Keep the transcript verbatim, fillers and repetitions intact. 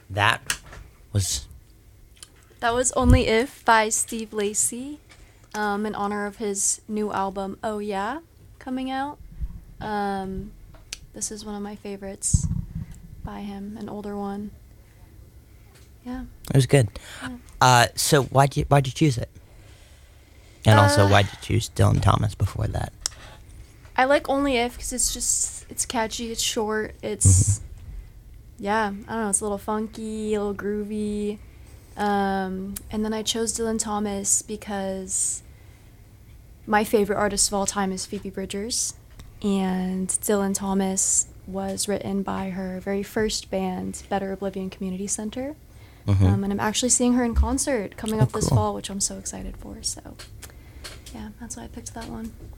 that was That was Only If by Steve Lacy, um, in honor of his new album, Oh Yeah, coming out. Um, this is one of my favorites by him, an older one. Yeah. it was good. Yeah. Uh, so why'd you why'd you choose it? And also, Uh, why'd you choose Dylan Thomas before that? I like Only If because it's just, it's catchy, it's short, it's, yeah, I don't know, it's a little funky, a little groovy. Um, and then I chose Dylan Thomas because my favorite artist of all time is Phoebe Bridgers. And Dylan Thomas was written by her very first band, Better Oblivion Community Center. Mhm. Um, and I'm actually seeing her in concert coming Oh, up this cool. fall, which I'm so excited for. So, yeah, that's why I picked that one.